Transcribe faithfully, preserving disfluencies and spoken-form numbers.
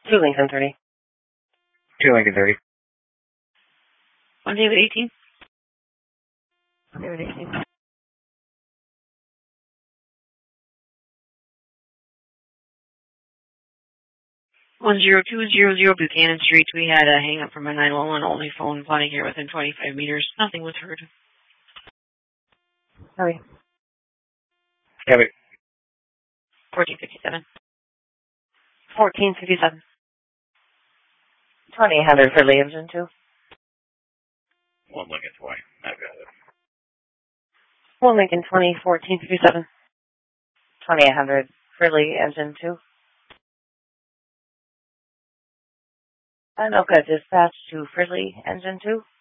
two Lincoln thirty. two Lincoln thirty. one David eighteen. David eighteen. one zero two zero zero Buchanan Street. We had a hang up from a nine one one only phone flying here within twenty-five meters. Nothing was heard. Hurry. Heavy. fourteen fifty-seven. fourteen fifty-seven. twenty-eight hundred for Lee Engine two. one Lincoln twenty. I've got it. one Lincoln twenty, fourteen fifty-seven. twenty-eight hundred for Lee Engine two. Anoka dispatch to Fridley Engine two.